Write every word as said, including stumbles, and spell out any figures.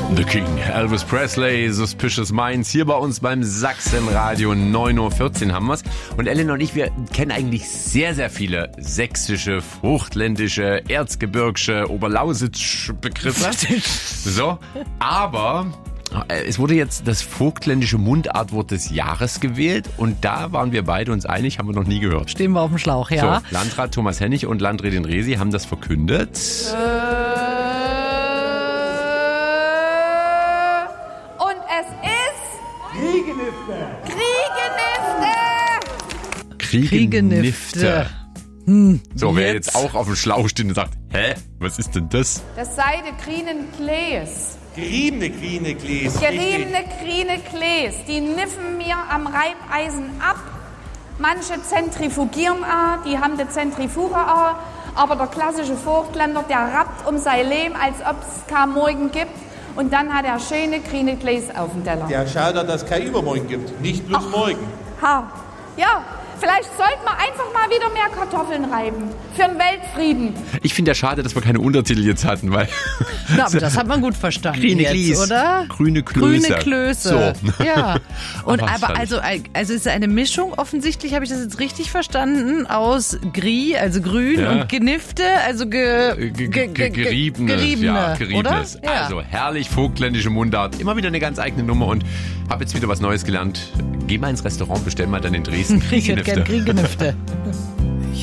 The King, Elvis Presley, Suspicious Minds, hier bei uns beim Sachsenradio, neun Uhr vierzehn haben wir's. Und Ellen und ich, wir kennen eigentlich sehr, sehr viele sächsische, fruchtländische, erzgebirgische, oberlausitzsche Begriffe. So, aber es wurde jetzt das vogtländische Mundartwort des Jahres gewählt und da waren wir beide uns einig, haben wir noch nie gehört. Stehen wir auf dem Schlauch, ja. So, Landrat Thomas Hennig und Landrätin Resi haben das verkündet. Äh. Kriegenifte! Kriegenifte. Hm, so, wer jetzt? jetzt auch auf dem Schlauch steht und sagt, hä, was ist denn das? Das sei de grünen Klees. Geriebene grüne Klees. Geriebene grüne Klees. Die niffen mir am Reibeisen ab. Manche zentrifugieren auch, die haben die Zentrifuge auch. Aber der klassische Vogtländer, der rappt um sein Leben, als ob es kein Morgen gibt. Und dann hat er schöne grüne Gläs auf dem Teller. Der schaut, dass es kein Übermorgen gibt, nicht bloß Ach, morgen. Ha, ja, vielleicht sollten wir einfach mal wieder mehr Kartoffeln reiben. Für den Weltfrieden. Ich finde ja schade, dass wir keine Untertitel jetzt hatten, weil... Na, aber das hat man gut verstanden Grüne jetzt, Glis, oder? Grüne Klöße. Grüne Klöße. So. Ja. Und aber, aber also, also es ist eine Mischung, offensichtlich habe ich das jetzt richtig verstanden, aus Grie, also grün, ja. und Genifte, also ge, ge, ge, ge, geriebenes. geriebene, ja, geriebenes. Oder? Ja. Also herrlich vogtländische Mundart. Immer wieder eine ganz eigene Nummer und habe jetzt wieder was Neues gelernt. Geh mal ins Restaurant, bestell mal dann in Dresden Ich hätte gern Kriegenifte.